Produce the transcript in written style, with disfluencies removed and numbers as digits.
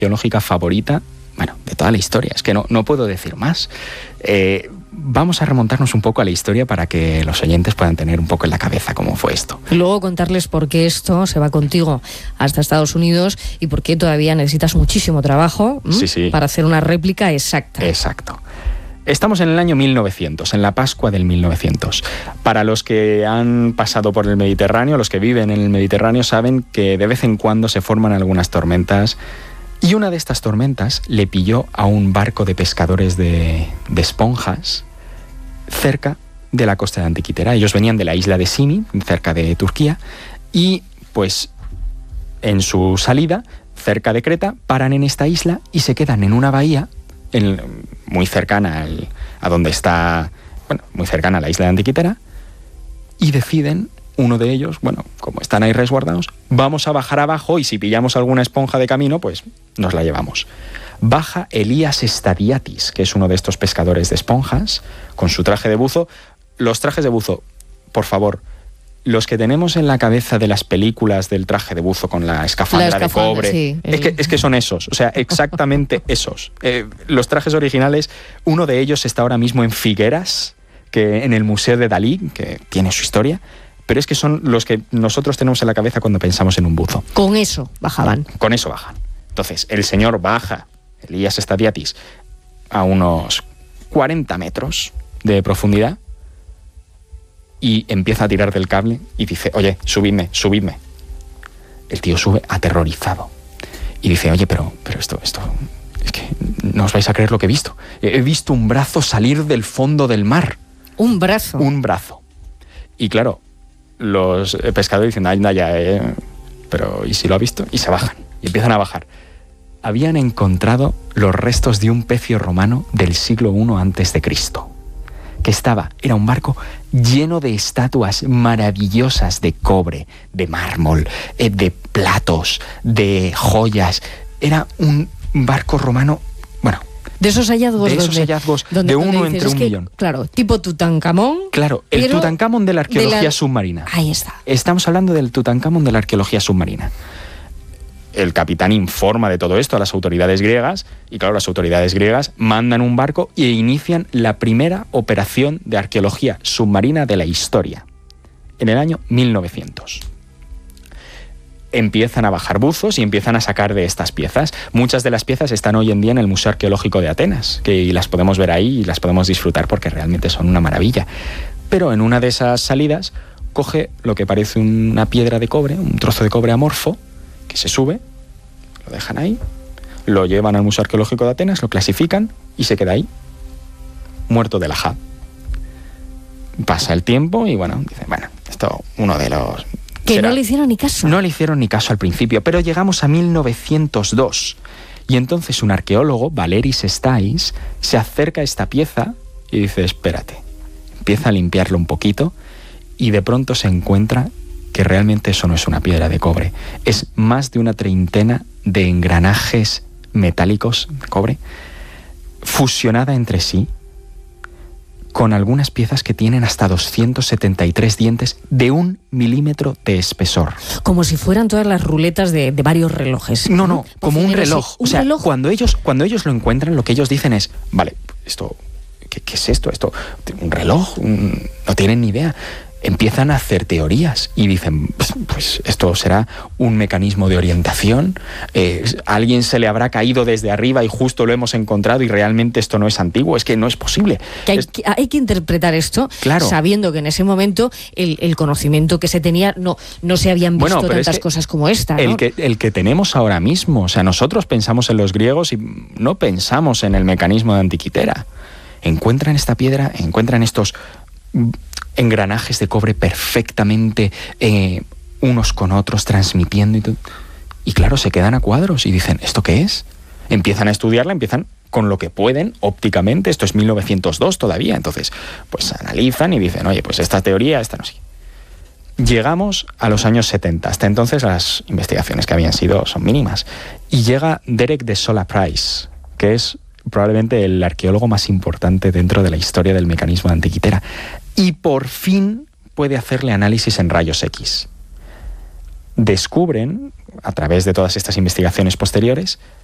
arqueológica favorita, bueno, de toda la historia. Es que no puedo decir más. Vamos a remontarnos un poco a la historia para que los oyentes puedan tener un poco en la cabeza cómo fue esto. Y luego contarles por qué esto se va contigo hasta Estados Unidos y por qué todavía necesitas muchísimo trabajo para hacer una réplica exacta. Exacto. Estamos en el año 1900, en la Pascua del 1900. Para los que han pasado por el Mediterráneo, los que viven en el Mediterráneo, saben que de vez en cuando se forman algunas tormentas. Y una de estas tormentas le pilló a un barco de pescadores de esponjas cerca de la costa de Antiquitera. Ellos venían de la isla de Simi, cerca de Turquía, y pues en su salida, cerca de Creta, paran en esta isla y se quedan en una bahía muy cercana a donde está, bueno, muy cercana a la isla de Antiquitera, y deciden, uno de ellos, bueno, como están ahí resguardados, vamos a bajar abajo y si pillamos alguna esponja de camino, pues nos la llevamos. Baja Elías Stadiatis, que es uno de estos pescadores de esponjas, con su traje de buzo. Los trajes de buzo, por favor, los que tenemos en la cabeza de las películas del traje de buzo con la escafandra de cobre, sí. Es que son esos, o sea, exactamente esos. Los trajes originales, uno de ellos está ahora mismo en Figueras, que en el Museo de Dalí, que tiene su historia, pero es que son los que nosotros tenemos en la cabeza cuando pensamos en un buzo. Con eso bajaban. Con eso bajan. Entonces, el señor baja, Elías Stadiatis, a unos 40 metros de profundidad y empieza a tirar del cable y dice, oye, subidme. El tío sube aterrorizado y dice, oye, pero esto, es que no os vais a creer lo que he visto. He visto un brazo salir del fondo del mar. ¿Un brazo? Un brazo. Y claro, los pescadores dicen, anda ya, pero ¿y si lo ha visto? Y se bajan, y empiezan a bajar. Habían encontrado los restos de un pecio romano del siglo I a.C., que era un barco lleno de estatuas maravillosas de cobre, de mármol, de platos, de joyas. Era un barco romano, bueno, de esos hallazgos de uno entre un millón. Claro, tipo Tutankamón. Claro, el Tutankamón de la arqueología submarina. Ahí está. Estamos hablando del Tutankamón de la arqueología submarina. El capitán informa de todo esto a las autoridades griegas y claro, las autoridades griegas mandan un barco e inician la primera operación de arqueología submarina de la historia, en el año 1900. Empiezan a bajar buzos y empiezan a sacar de estas piezas. Muchas de las piezas están hoy en día en el Museo Arqueológico de Atenas, y las podemos ver ahí y las podemos disfrutar porque realmente son una maravilla. Pero en una de esas salidas coge lo que parece una piedra de cobre, un trozo de cobre amorfo, que se sube, lo dejan ahí, lo llevan al Museo Arqueológico de Atenas, lo clasifican y se queda ahí, muerto de lajad. Pasa el tiempo y dicen, esto uno de los... Que no le hicieron ni caso. No le hicieron ni caso al principio, pero llegamos a 1902 y entonces un arqueólogo, Valeris Stais, se acerca a esta pieza y dice, espérate, empieza a limpiarlo un poquito y de pronto se encuentra que realmente eso no es una piedra de cobre, es más de una treintena de engranajes metálicos de cobre fusionada entre sí con algunas piezas que tienen hasta 273 dientes de 1 milímetro de espesor. Como si fueran todas las ruletas de varios relojes. No, como un reloj. O sea, cuando ellos lo encuentran, lo que ellos dicen es, vale, esto, ¿qué es esto? ¿Un reloj? No tienen ni idea. Empiezan a hacer teorías y dicen, pues esto será un mecanismo de orientación, alguien se le habrá caído desde arriba y justo lo hemos encontrado y realmente esto no es antiguo, es que no es posible. Hay que interpretar esto, claro, sabiendo que en ese momento el conocimiento que se tenía no se habían visto tantas cosas como esta, ¿no? El que tenemos ahora mismo, o sea, nosotros pensamos en los griegos y no pensamos en el mecanismo de Antiquitera. Encuentran esta piedra, encuentran estos engranajes de cobre perfectamente unos con otros transmitiendo y claro, se quedan a cuadros y dicen, ¿esto qué es? Empiezan a estudiarla, empiezan con lo que pueden ópticamente, esto es 1902 todavía, entonces pues analizan y dicen, oye, pues esta teoría, esta no sé. Llegamos a los años 70, hasta entonces las investigaciones que habían sido son mínimas, y llega Derek de Sola Price, que es probablemente el arqueólogo más importante dentro de la historia del mecanismo de Antiquitera, y por fin puede hacerle análisis en rayos X. Descubren, a través de todas estas investigaciones posteriores,